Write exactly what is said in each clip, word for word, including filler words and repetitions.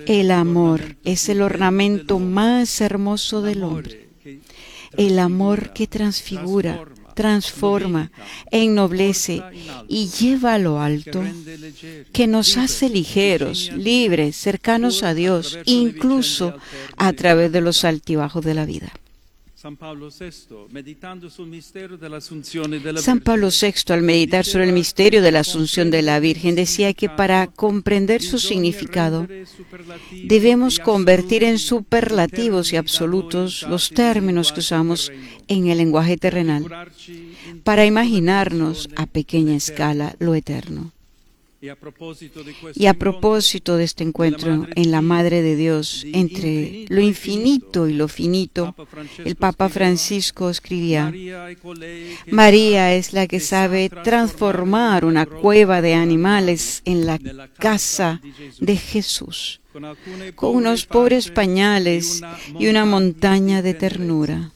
El amor es el ornamento más hermoso del hombre. El amor que transfigura, transforma, ennoblece y lleva a lo alto, que nos hace ligeros, libres, cercanos a Dios, incluso a través de los altibajos de la vida. San Pablo sexto, al meditar sobre el misterio de la Asunción de la Virgen, decía que para comprender su significado debemos convertir en superlativos y absolutos los términos que usamos en el lenguaje terrenal para imaginarnos a pequeña escala lo eterno. Y a propósito de este encuentro en la Madre de Dios, entre lo infinito y lo finito, el Papa Francisco escribía: María es la que sabe transformar una cueva de animales en la casa de Jesús, con unos pobres pañales y una montaña de ternura.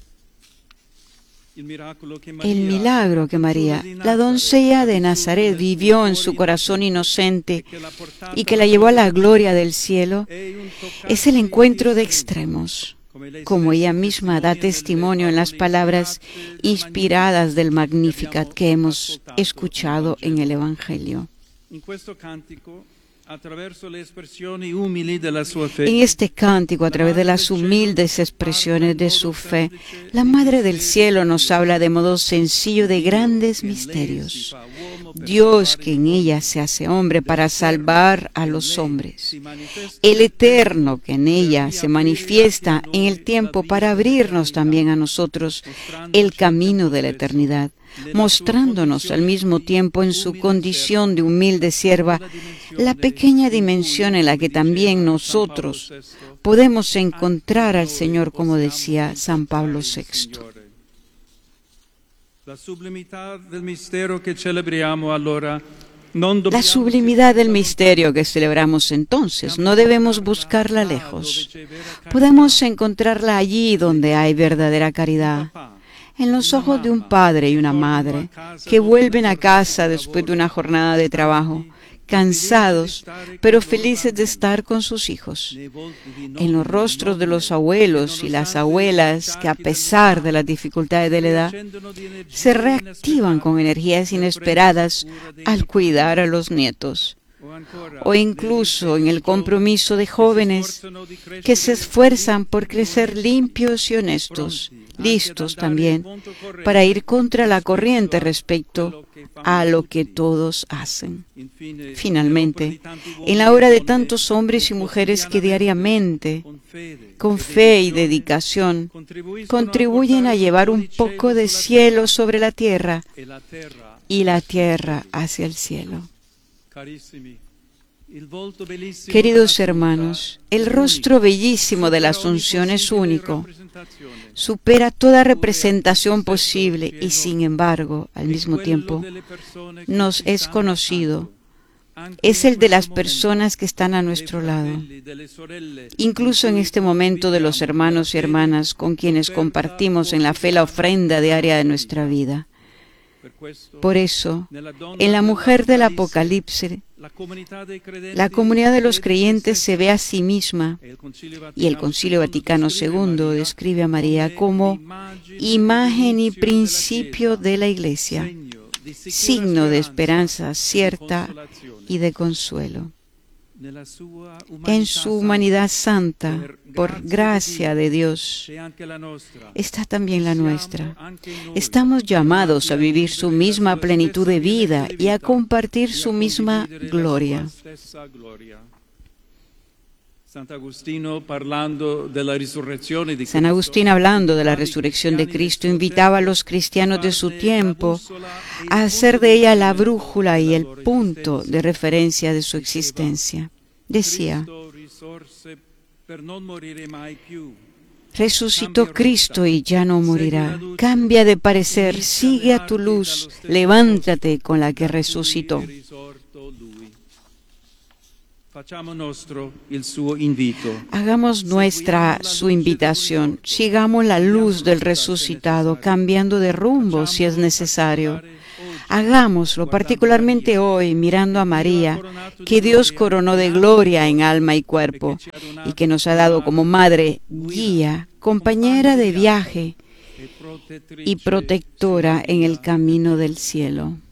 El milagro que María, la doncella de Nazaret, vivió en su corazón inocente y que la llevó a la gloria del cielo, es el encuentro de extremos, como ella misma da testimonio en las palabras inspiradas del Magnificat que hemos escuchado en el Evangelio. En este cántico, a través de las humildes expresiones de su fe, la Madre del Cielo nos habla de modo sencillo de grandes misterios. Dios que en ella se hace hombre para salvar a los hombres. El Eterno que en ella se manifiesta en el tiempo para abrirnos también a nosotros el camino de la eternidad, mostrándonos al mismo tiempo en su condición de humilde sierva la pequeña dimensión en la que también nosotros podemos encontrar al Señor, como decía San Pablo sexto. La sublimidad del misterio que celebramos entonces no debemos buscarla lejos. Podemos encontrarla allí donde hay verdadera caridad, en los ojos de un padre y una madre que vuelven a casa después de una jornada de trabajo, cansados, pero felices de estar con sus hijos. En los rostros de los abuelos y las abuelas que, a pesar de las dificultades de la edad, se reactivan con energías inesperadas al cuidar a los nietos. O incluso en el compromiso de jóvenes que se esfuerzan por crecer limpios y honestos, listos también para ir contra la corriente respecto a lo que todos hacen. Finalmente, en la obra de tantos hombres y mujeres que diariamente, con fe y dedicación, contribuyen a llevar un poco de cielo sobre la tierra y la tierra hacia el cielo. Queridos hermanos, el rostro bellísimo de la Asunción es único, supera toda representación posible y, sin embargo, al mismo tiempo, nos es conocido. Es el de las personas que están a nuestro lado, incluso en este momento de los hermanos y hermanas con quienes compartimos en la fe la ofrenda diaria de nuestra vida. Por eso, en la mujer del Apocalipsis, la comunidad de los creyentes se ve a sí misma, y el Concilio Vaticano segundo describe a María como imagen y principio de la Iglesia, signo de esperanza cierta y de consuelo. En su humanidad santa, por gracia de Dios, está también la nuestra. Estamos llamados a vivir su misma plenitud de vida y a compartir su misma gloria. San Agustín, hablando de la resurrección de Cristo, invitaba a los cristianos de su tiempo a hacer de ella la brújula y el punto de referencia de su existencia. Decía: resucitó Cristo y ya no morirá. Cambia de parecer, sigue a tu luz, levántate con la que resucitó. Hagamos nuestra su invitación, sigamos la luz del resucitado, cambiando de rumbo si es necesario. Hagámoslo particularmente hoy, mirando a María, que Dios coronó de gloria en alma y cuerpo, y que nos ha dado como madre, guía, compañera de viaje y protectora en el camino del cielo.